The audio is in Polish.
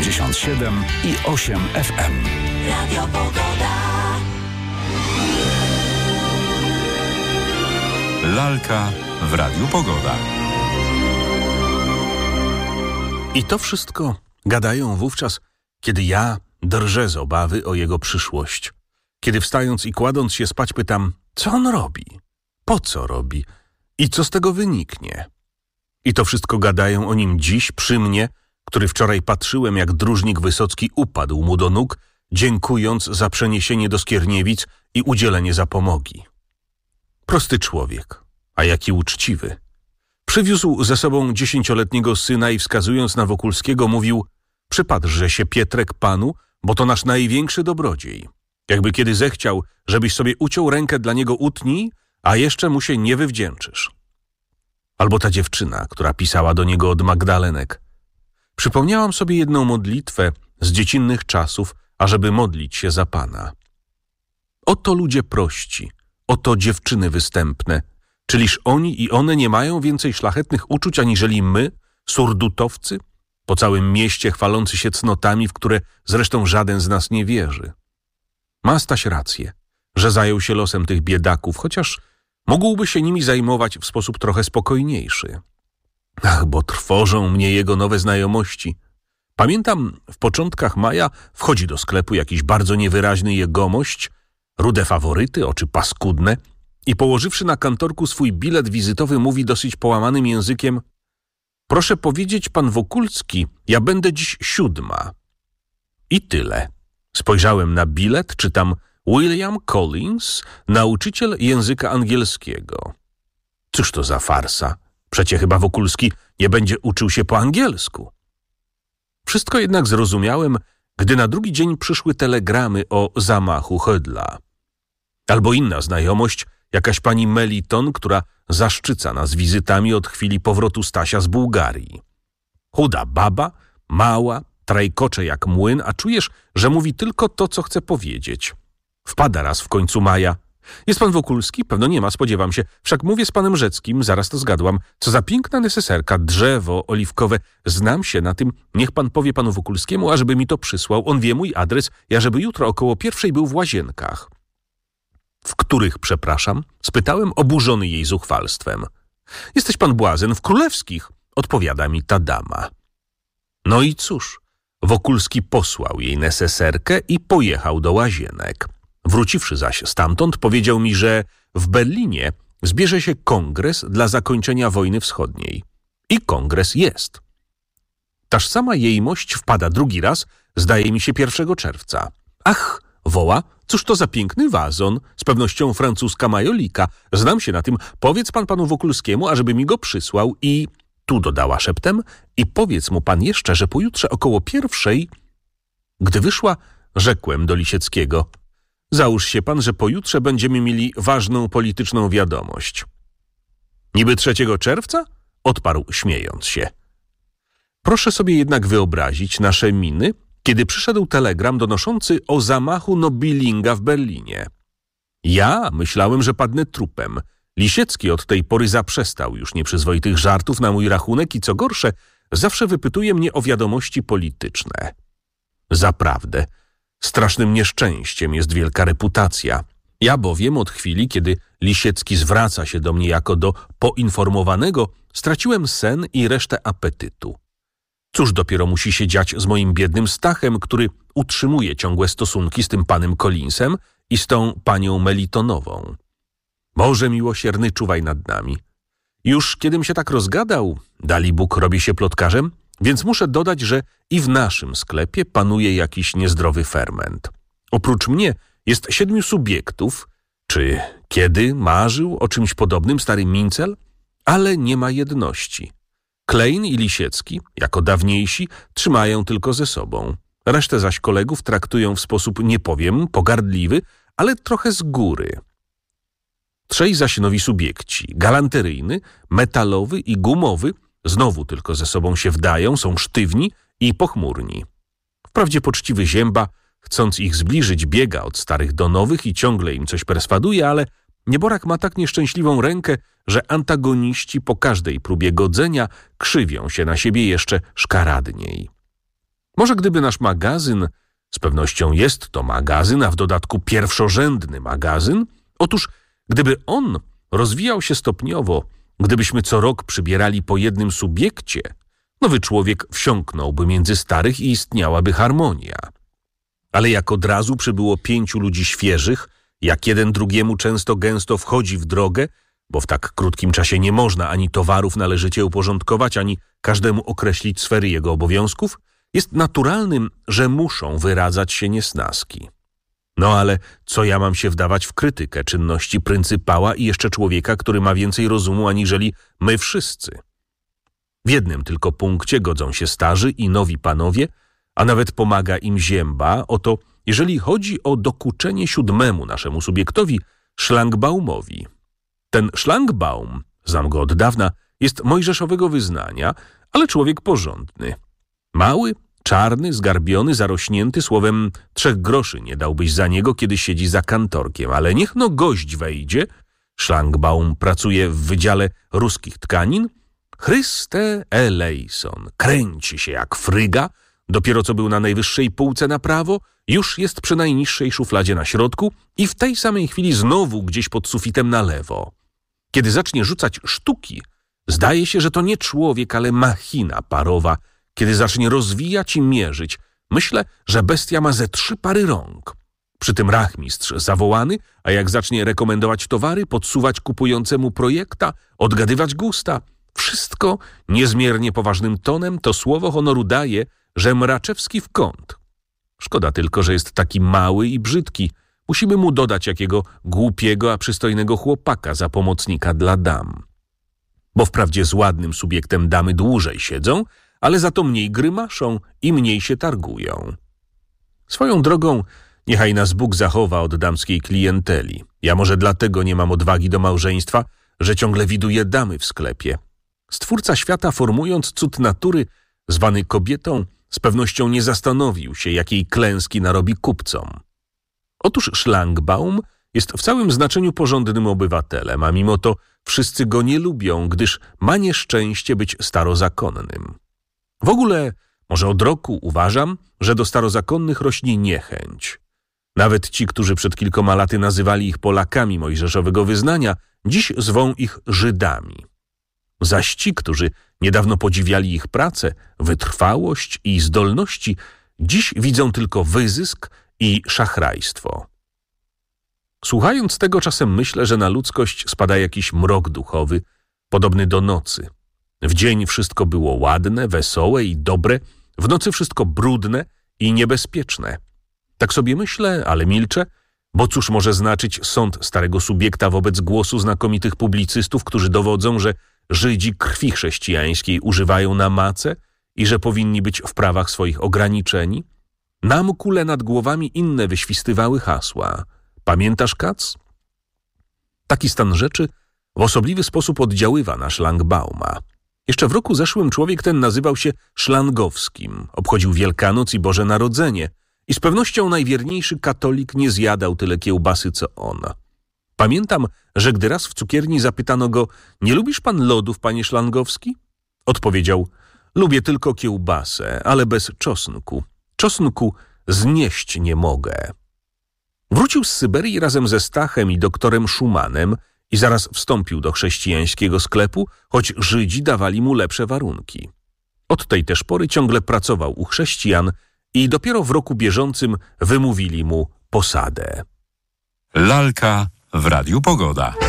97,8 FM. Radio Pogoda. Lalka w Radiu Pogoda. I to wszystko gadają wówczas, kiedy ja drżę z obawy o jego przyszłość. Kiedy wstając i kładąc się spać pytam, co on robi? Po co robi? I co z tego wyniknie? I to wszystko gadają o nim dziś przy mnie, który wczoraj patrzyłem, jak dróżnik Wysocki upadł mu do nóg, dziękując za przeniesienie do Skierniewic i udzielenie zapomogi. Prosty człowiek, a jaki uczciwy. Przywiózł ze sobą 10-letniego syna i wskazując na Wokulskiego mówił: przypatrze się, Pietrek, panu, bo to nasz największy dobrodziej. Jakby kiedy zechciał, żebyś sobie uciął rękę dla niego, utnij, a jeszcze mu się nie wywdzięczysz. Albo ta dziewczyna, która pisała do niego od Magdalenek. Przypomniałam sobie jedną modlitwę z dziecinnych czasów, ażeby modlić się za Pana. Oto ludzie prości, oto dziewczyny występne. Czyliż oni i one nie mają więcej szlachetnych uczuć aniżeli my, surdutowcy, po całym mieście chwalący się cnotami, w które zresztą żaden z nas nie wierzy. Ma Staś rację, że zajął się losem tych biedaków, chociaż mógłby się nimi zajmować w sposób trochę spokojniejszy. Ach, bo trwożą mnie jego nowe znajomości. Pamiętam, w początkach maja wchodzi do sklepu jakiś bardzo niewyraźny jegomość, rude faworyty, oczy paskudne i położywszy na kantorku swój bilet wizytowy mówi dosyć połamanym językiem: proszę powiedzieć, pan Wokulski, ja będę dziś 7. I tyle. Spojrzałem na bilet, czytam: William Collins, nauczyciel języka angielskiego. Cóż to za farsa? Przecie chyba Wokulski nie będzie uczył się po angielsku. Wszystko jednak zrozumiałem, gdy na drugi dzień przyszły telegramy o zamachu Hödla. Albo inna znajomość, jakaś pani Meliton, która zaszczyca nas wizytami od chwili powrotu Stasia z Bułgarii. Chuda baba, mała, trajkocze jak młyn, a czujesz, że mówi tylko to, co chce powiedzieć. Wpada raz w końcu maja. Jest pan Wokulski? Pewno nie ma, spodziewam się. Wszak mówię z panem Rzeckim, zaraz to zgadłam. Co za piękna neseserka, drzewo oliwkowe. Znam się na tym. Niech pan powie panu Wokulskiemu, ażeby mi to przysłał. On wie mój adres, ja żeby jutro około 1:00 był w Łazienkach. W których, przepraszam? Spytałem, oburzony jej zuchwalstwem. Jesteś pan błazen, w Królewskich, odpowiada mi ta dama. No i cóż, Wokulski posłał jej neseserkę i pojechał do Łazienek. Wróciwszy zaś stamtąd, powiedział mi, że w Berlinie zbierze się kongres dla zakończenia wojny wschodniej. I kongres jest. Taż sama jejmość wpada drugi raz, zdaje mi się 1 czerwca. Ach, woła, cóż to za piękny wazon, z pewnością francuska majolika. Znam się na tym, powiedz pan panu Wokulskiemu, ażeby mi go przysłał i... Tu dodała szeptem: i powiedz mu pan jeszcze, że pojutrze około 1:00... Gdy wyszła, rzekłem do Lisieckiego: załóż się pan, że pojutrze będziemy mieli ważną polityczną wiadomość. Niby 3 czerwca? Odparł śmiejąc się. Proszę sobie jednak wyobrazić nasze miny, kiedy przyszedł telegram donoszący o zamachu Nobilinga w Berlinie. Ja myślałem, że padnę trupem. Lisiecki od tej pory zaprzestał już nieprzyzwoitych żartów na mój rachunek i co gorsze, zawsze wypytuje mnie o wiadomości polityczne. Zaprawdę, strasznym nieszczęściem jest wielka reputacja. Ja bowiem od chwili, kiedy Lisiecki zwraca się do mnie jako do poinformowanego, straciłem sen i resztę apetytu. Cóż dopiero musi się dziać z moim biednym Stachem, który utrzymuje ciągłe stosunki z tym panem Collinsem i z tą panią Melitonową. Boże miłosierny, czuwaj nad nami. Już kiedym się tak rozgadał, dali Bóg, robię się plotkarzem, więc muszę dodać, że i w naszym sklepie panuje jakiś niezdrowy ferment. Oprócz mnie jest 7 subiektów, czy kiedy marzył o czymś podobnym stary Mincel, ale nie ma jedności. Klein i Lisiecki, jako dawniejsi, trzymają tylko ze sobą. Resztę zaś kolegów traktują w sposób, nie powiem, pogardliwy, ale trochę z góry. 3 zaś nowi subiekci, galanteryjny, metalowy i gumowy, znowu tylko ze sobą się wdają, są sztywni i pochmurni. Wprawdzie poczciwy Zięba, chcąc ich zbliżyć, biega od starych do nowych i ciągle im coś perswaduje, ale nieborak ma tak nieszczęśliwą rękę, że antagoniści po każdej próbie godzenia krzywią się na siebie jeszcze szkaradniej. Może gdyby nasz magazyn, z pewnością jest to magazyn, a w dodatku pierwszorzędny magazyn, otóż gdyby on rozwijał się stopniowo, gdybyśmy co rok przybierali po jednym subiekcie, nowy człowiek wsiąknąłby między starych i istniałaby harmonia. Ale jak od razu przybyło 5 ludzi świeżych, jak jeden drugiemu często gęsto wchodzi w drogę, bo w tak krótkim czasie nie można ani towarów należycie uporządkować, ani każdemu określić sfery jego obowiązków, jest naturalnym, że muszą wyradzać się niesnaski. No ale co ja mam się wdawać w krytykę czynności pryncypała i jeszcze człowieka, który ma więcej rozumu aniżeli my wszyscy? W jednym tylko punkcie godzą się starzy i nowi panowie, a nawet pomaga im Zięba, oto jeżeli chodzi o dokuczenie 7. naszemu subiektowi, szlangbaumowi. Ten szlangbaum, znam go od dawna, jest mojżeszowego wyznania, ale człowiek porządny. Mały, czarny, zgarbiony, zarośnięty, słowem 3 groszy nie dałbyś za niego, kiedy siedzi za kantorkiem, ale niech no gość wejdzie. Szlangbaum pracuje w Wydziale Ruskich Tkanin. Chryste elejson, kręci się jak fryga, dopiero co był na najwyższej półce na prawo, już jest przy najniższej szufladzie na środku i w tej samej chwili znowu gdzieś pod sufitem na lewo. Kiedy zacznie rzucać sztuki, zdaje się, że to nie człowiek, ale machina parowa. Kiedy zacznie rozwijać i mierzyć, myślę, że bestia ma ze 3 pary rąk. Przy tym rachmistrz zawołany, a jak zacznie rekomendować towary, podsuwać kupującemu projekta, odgadywać gusta, wszystko niezmiernie poważnym tonem to słowo honoru daje, że Mraczewski w kąt. Szkoda tylko, że jest taki mały i brzydki. Musimy mu dodać jakiego głupiego, a przystojnego chłopaka za pomocnika dla dam. Bo wprawdzie z ładnym subiektem damy dłużej siedzą, ale za to mniej grymaszą i mniej się targują. Swoją drogą, niechaj nas Bóg zachowa od damskiej klienteli. Ja może dlatego nie mam odwagi do małżeństwa, że ciągle widuję damy w sklepie. Stwórca świata, formując cud natury, zwany kobietą, z pewnością nie zastanowił się, jakiej klęski narobi kupcom. Otóż szlangbaum jest w całym znaczeniu porządnym obywatelem, a mimo to wszyscy go nie lubią, gdyż ma nieszczęście być starozakonnym. W ogóle, może od roku uważam, że do starozakonnych rośnie niechęć. Nawet ci, którzy przed kilkoma laty nazywali ich Polakami mojżeszowego wyznania, dziś zwą ich Żydami. Zaś ci, którzy niedawno podziwiali ich pracę, wytrwałość i zdolności, dziś widzą tylko wyzysk i szachrajstwo. Słuchając tego, czasem myślę, że na ludzkość spada jakiś mrok duchowy, podobny do nocy. W dzień wszystko było ładne, wesołe i dobre, w nocy wszystko brudne i niebezpieczne. Tak sobie myślę, ale milczę, bo cóż może znaczyć sąd starego subiekta wobec głosu znakomitych publicystów, którzy dowodzą, że Żydzi krwi chrześcijańskiej używają na macę i że powinni być w prawach swoich ograniczeni? Nam kule nad głowami inne wyświstywały hasła. Pamiętasz, Kac? Taki stan rzeczy w osobliwy sposób oddziaływa na szlangbauma. Jeszcze w roku zeszłym człowiek ten nazywał się Szlangowskim, obchodził Wielkanoc i Boże Narodzenie i z pewnością najwierniejszy katolik nie zjadał tyle kiełbasy, co on. Pamiętam, że gdy raz w cukierni zapytano go: nie lubisz pan lodów, panie Szlangowski? Odpowiedział: lubię tylko kiełbasę, ale bez czosnku. Czosnku znieść nie mogę. Wrócił z Syberii razem ze Stachem i doktorem Szumanem i zaraz wstąpił do chrześcijańskiego sklepu, choć Żydzi dawali mu lepsze warunki. Od tej też pory ciągle pracował u chrześcijan i dopiero w roku bieżącym wymówili mu posadę. Lalka w Radiu Pogoda.